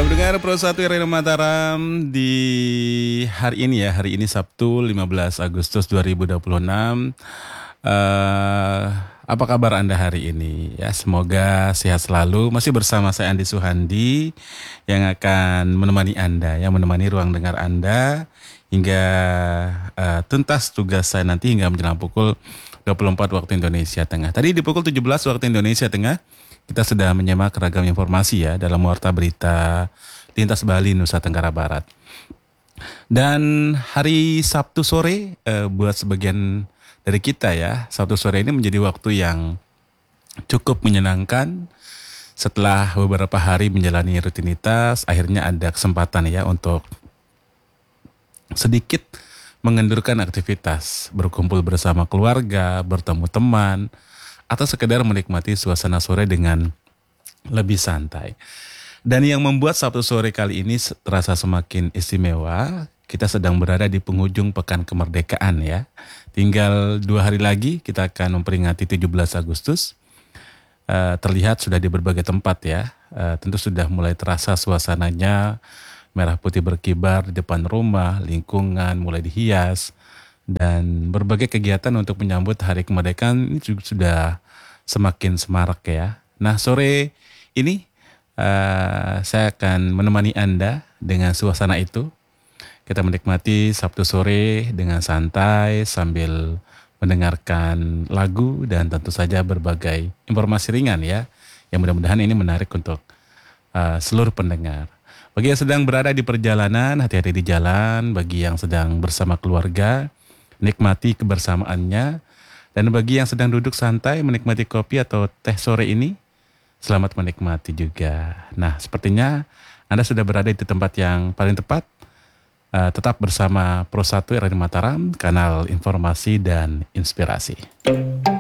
Mendengar Pro 1 RRI Mataram di hari ini Sabtu 15 Agustus 2026. Apa kabar Anda hari ini? Ya, semoga sehat selalu. Masih bersama saya Andi Suhandi yang akan menemani Anda, yang menemani ruang dengar Anda hingga tuntas tugas saya nanti hingga menjelang pukul 24 waktu Indonesia Tengah. Tadi di pukul 17 waktu Indonesia Tengah kita sudah menyimak ragam informasi ya dalam Warta Berita Lintas Bali Nusa Tenggara Barat. Dan hari Sabtu sore buat sebagian dari kita ya, Sabtu sore ini menjadi waktu yang cukup menyenangkan. Setelah beberapa hari menjalani rutinitas, akhirnya ada kesempatan ya untuk sedikit mengendurkan aktivitas, berkumpul bersama keluarga, bertemu teman, atau sekedar menikmati suasana sore dengan lebih santai. Dan yang membuat Sabtu sore kali ini terasa semakin istimewa, kita sedang berada di penghujung Pekan Kemerdekaan ya. Tinggal 2 hari lagi kita akan memperingati 17 Agustus. Terlihat sudah di berbagai tempat ya. Tentu sudah mulai terasa suasananya, merah putih berkibar di depan rumah, lingkungan mulai dihias. Dan berbagai kegiatan untuk menyambut Hari Kemerdekaan ini juga sudah semakin semarak ya. Nah sore ini saya akan menemani Anda dengan suasana itu. Kita menikmati Sabtu sore dengan santai sambil mendengarkan lagu dan tentu saja berbagai informasi ringan ya. Yang mudah-mudahan ini menarik untuk seluruh pendengar. Bagi yang sedang berada di perjalanan, hati-hati di jalan. Bagi yang sedang bersama keluarga, nikmati kebersamaannya. Dan bagi yang sedang duduk santai menikmati kopi atau teh sore ini, selamat menikmati juga. Nah, sepertinya Anda sudah berada di tempat yang paling tepat. Tetap bersama Pro 1 RRI Mataram, kanal informasi dan inspirasi.